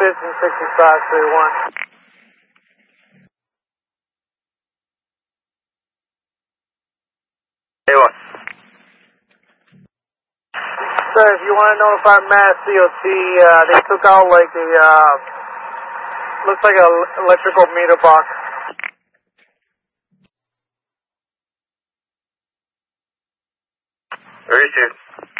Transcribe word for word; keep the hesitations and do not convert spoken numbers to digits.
fifteen sixty-five three one. Hey, what? Sir, if you want to notify Mass D O T, uh, they took out like a, uh, looks like an electrical meter box. Where is it?